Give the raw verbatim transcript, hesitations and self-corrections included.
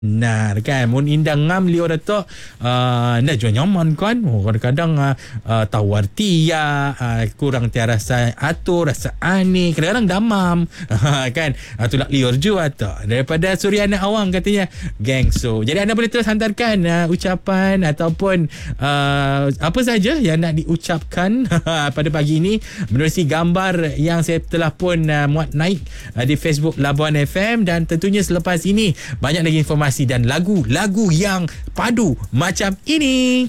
Nah kan mun indang ngam liu datuk uh, nak jual nyaman kan oh, kadang-kadang uh, uh, tawar tia uh, kurang tiada rasa atur rasa aneh kadang-kadang damam kan uh, tulak liur jual tu daripada Suriana Awang katanya geng. So jadi anda boleh terus hantarkan uh, ucapan ataupun uh, apa saja yang nak diucapkan pada pagi ini menerusi gambar yang saya telah pun uh, muat naik uh, di Facebook Labuan F M, dan tentunya selepas ini banyak lagi informasi dan lagu-lagu yang padu macam ini.